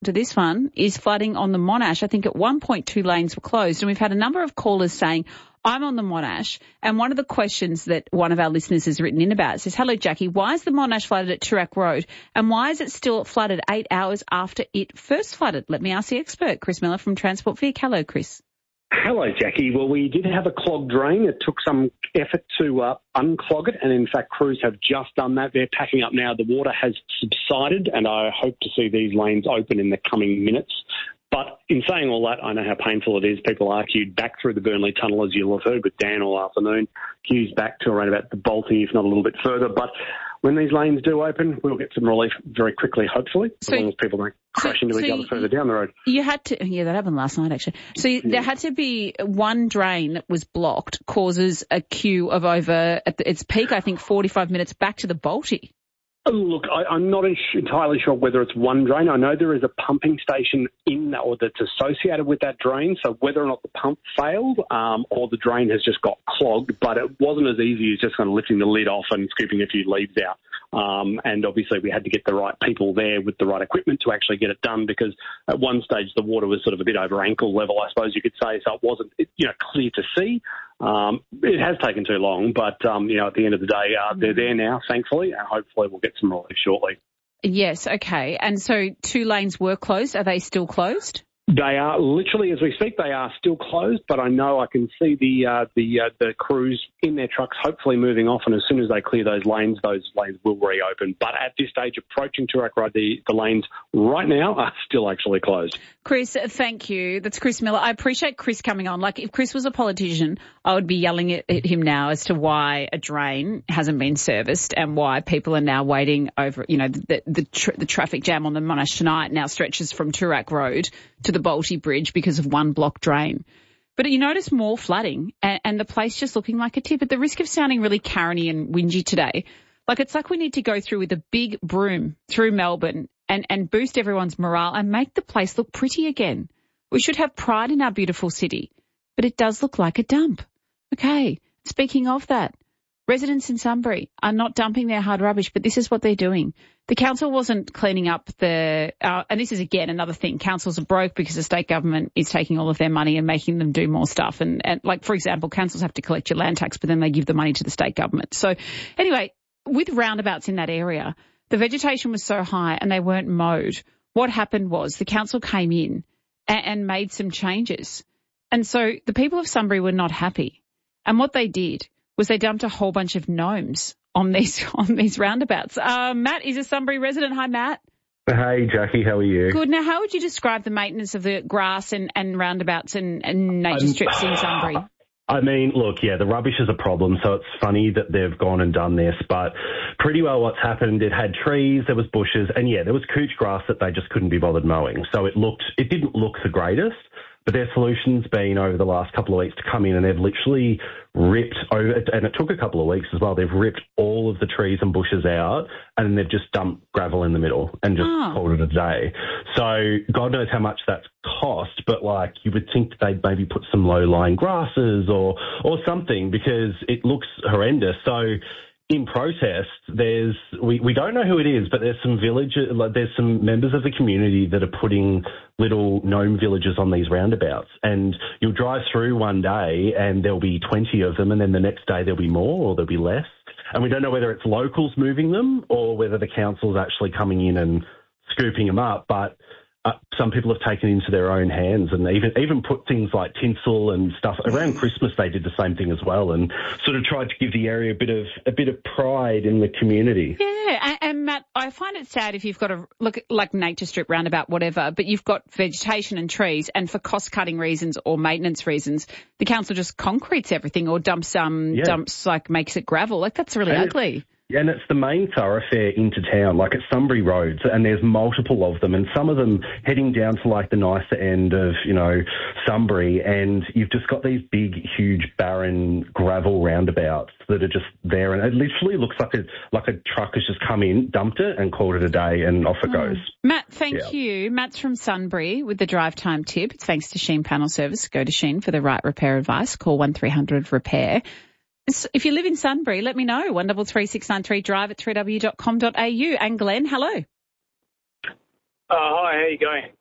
to this one, is flooding on the Monash. I think at one point 2 lanes were closed, and we've had a number of callers saying, I'm on the Monash, and one of the questions that one of our listeners has written in about says, hello, Jackie, why is the Monash flooded at Toorak Road, and why is it still flooded 8 hours after it first flooded? Let me ask the expert, Chris Miller from Transport Vic. Hello, Chris. Hello, Jackie. Well, we did have a clogged drain. It took some effort to unclog it, and in fact, crews have just done that. They're packing up now. The water has subsided, and I hope to see these lanes open in the coming minutes. But in saying all that, I know how painful it is. People are queued back through the Burnley Tunnel, as you'll have heard with Dan all afternoon, queues back to around about the Balti, if not a little bit further. But when these lanes do open, we'll get some relief very quickly, hopefully, as long as people don't crash into each other further down the road. You had to, that happened last night, actually. So there had to be one drain that was blocked, causes a queue of over, at its peak, I think, 45 minutes back to the Balti. Look, I'm not entirely sure whether it's one drain. I know there is a pumping station in that, or that's associated with that drain. So whether or not the pump failed or the drain has just got clogged, but it wasn't as easy as just kind of lifting the lid off and scooping a few leaves out. And obviously we had to get the right people there with the right equipment to actually get it done, because at one stage the water was sort of a bit over ankle level, I suppose you could say. So it wasn't, clear to see. It has taken too long, but, at the end of the day, they're there now, thankfully, and hopefully we'll get some relief shortly. Yes, okay. And so 2 lanes were closed. Are they still closed? They are literally, as we speak, they are still closed, but I know I can see the crews in their trucks hopefully moving off, and as soon as they clear those lanes will reopen. But at this stage, approaching Toorak Road, the lanes right now are still actually closed. Chris, thank you. That's Chris Miller. I appreciate Chris coming on. Like, if Chris was a politician, I would be yelling at him now as to why a drain hasn't been serviced and why people are now waiting over, the traffic jam on the Monash tonight now stretches from Toorak Road to the Balti Bridge because of one blocked drain. But you notice more flooding and the place just looking like a tip. At the risk of sounding really Karen-y and whingy today, it's like we need to go through with a big broom through Melbourne and boost everyone's morale and make the place look pretty again. We should have pride in our beautiful city, but it does look like a dump. Okay, speaking of that, residents in Sunbury are not dumping their hard rubbish, but this is what they're doing. The council wasn't cleaning up and this is, again, another thing. Councils are broke because the state government is taking all of their money and making them do more stuff. And for example, councils have to collect your land tax, but then they give the money to the state government. So anyway, with roundabouts in that area, the vegetation was so high and they weren't mowed. What happened was the council came in and made some changes. And so the people of Sunbury were not happy. And what they did was they dumped a whole bunch of gnomes on these roundabouts. Matt is a Sunbury resident. Hi, Matt. Hey, Jackie. How are you? Good. Now, how would you describe the maintenance of the grass and roundabouts and nature strips in Sunbury? I mean, look, the rubbish is a problem, so it's funny that they've gone and done this, but pretty well what's happened, it had trees, there was bushes, and there was couch grass that they just couldn't be bothered mowing. So it didn't look the greatest. But their solution's been over the last couple of weeks to come in and they've literally ripped over, and it took a couple of weeks as well, they've ripped all of the trees and bushes out and then they've just dumped gravel in the middle and just called it a day. So God knows how much that's cost, but you would think they'd maybe put some low-lying grasses or something, because it looks horrendous. So in protest, we don't know who it is, but there's some members of the community that are putting little gnome villages on these roundabouts, and you'll drive through one day and there'll be 20 of them, and then the next day there'll be more or there'll be less, and we don't know whether it's locals moving them or whether the council's actually coming in and scooping them up, but some people have taken it into their own hands and even put things like tinsel and stuff. Around Christmas they did the same thing as well and sort of tried to give the area a bit of pride in the community. Yeah, and Matt, I find it sad if you've got a nature strip roundabout, whatever, but you've got vegetation and trees, and for cost-cutting reasons or maintenance reasons, the council just concretes everything or dumps makes it gravel. That's really ugly. And it's the main thoroughfare into town, it's Sunbury roads, and there's multiple of them, and some of them heading down to the nicer end of, Sunbury, and you've just got these big, huge, barren gravel roundabouts that are just there, and it literally looks like a truck has just come in, dumped it, and called it a day, and off it goes. Matt, thank you. Matt's from Sunbury with the drive time tip. It's thanks to Sheen Panel Service. Go to Sheen for the right repair advice. Call 1300-REPAIR. If you live in Sunbury, let me know. 133693 drive at 3w.com.au. And Glenn, hello. Hi, how you going?